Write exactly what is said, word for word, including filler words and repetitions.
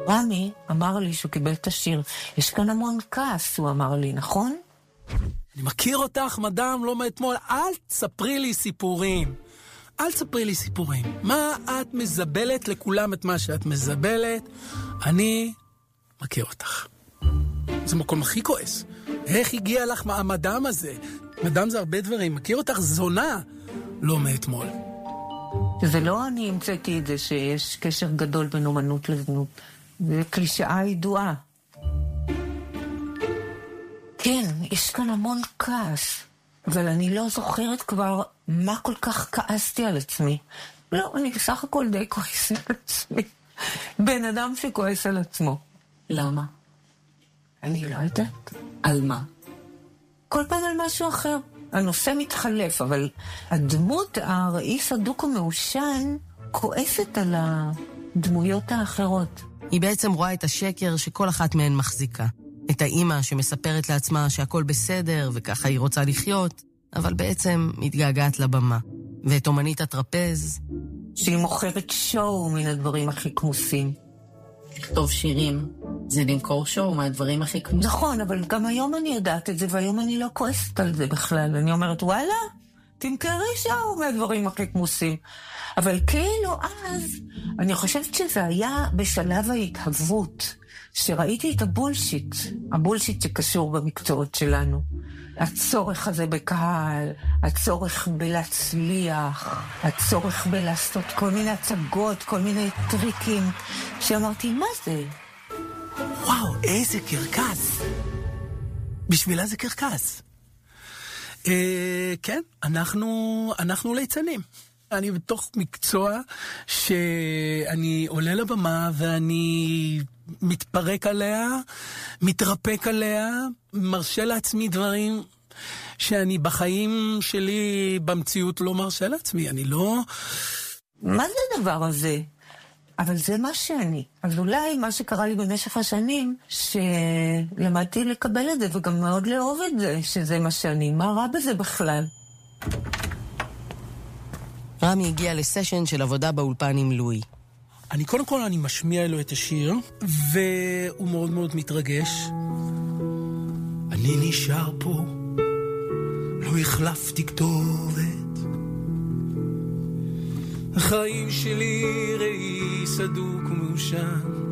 רמי אמר לי שהוא קיבל את השיר. יש כאן המון כעס, הוא אמר לי, נכון? אני מכיר אותך, מדם, לא מאתמול. אל תספרי לי סיפורים. אל תספרי לי סיפורים. מה את מזבלת לכולם את מה שאת מזבלת? אני מכיר אותך. זה מקום הכי כועס. איך הגיע לך המדם הזה? מדם זה הרבה דברים. מכיר אותך זונה, לא מאתמול. זה לא אני המצאתי את זה שיש קשר גדול בין אומנות לזנות. זה קלישאה ידועה. כן, יש כאן המון כעס, אבל אני לא זוכרת כבר מה כל כך כעסתי על עצמי. לא, אני בסך הכל די כועסת על עצמי. בן אדם שכועס על עצמו. למה? אני לא יודעת. על מה? כל פעם על משהו אחר. הנושא מתחלף, אבל הדמות, הראיס הדוק ומאושן, כועסת על הדמויות האחרות. היא בעצם רואה את השקר שכל אחת מהן מחזיקה. את האימא שמספרת לעצמה שהכל בסדר וככה היא רוצה לחיות, אבל בעצם מתגעגעת לבמה. ואת אומנית הטרפז, שהיא מוכרת שואו מן הדברים הכי כמוסים. לכתוב שירים, זה למכור שואו מהדברים הכי כמוסים. נכון, אבל גם היום אני יודעת את זה, והיום אני לא כועסת על זה בכלל. אני אומרת, וואלה, תמכרי שואו מהדברים הכי כמוסים. אבל כאילו אז, אני חושבת שזה היה בשלב ההתהוות, שראיתי את הבולשיט, הבולשיט שקשור במקצועות שלנו. הצורך הזה בקהל, הצורך בלהצליח, הצורך בלעשות כל מיני הצגות, כל מיני טריקים, שאמרתי, מה זה? וואו, איזה קרקס. בשבילה זה קרקס. אה, כן, אנחנו, אנחנו ליצנים. אני בתוך מקצוע שאני עולה לבמה ואני מתפרק עליה, מתרפק עליה, מרשה לעצמי דברים שאני בחיים שלי במציאות לא מרשה לעצמי. אני לא... מה זה הדבר הזה? אבל זה מה שאני. אז אולי מה שקרה לי במשך השנים, שלמדתי לקבל את זה וגם מאוד לאהוב את זה, שזה מה שאני. מה רע בזה בכלל? רמי הגיע לסשן של עבודה באולפן עם לואי. אני קודם כל אני משמיע לו את השיר, והוא מאוד מאוד מתרגש. אני נשאר פה, לא החלפתי כתובת. החיים שלי ראי סדוק ומאושן.